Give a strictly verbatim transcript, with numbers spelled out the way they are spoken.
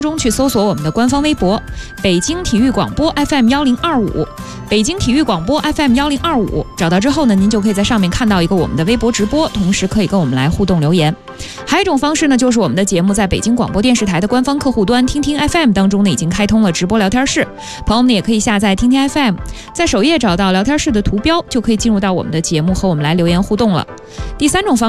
中去搜索我们的官方微博北京体育广播 F M 幺零二五，北京体育广播 F M 幺零二五，找到之后呢，您就可以在上面看到一个我们的微博直播，同时可以跟我们来互动留言。还有一种方式呢，就是我们的节目在北京广播电视台的官方客户端听听 F M 当中呢，已经开通了直播聊天室，朋友们也可以下载听听 F M， 在首页找到聊天室的图标，就可以进入到我们的节目和我们来留言互动了。第三种方式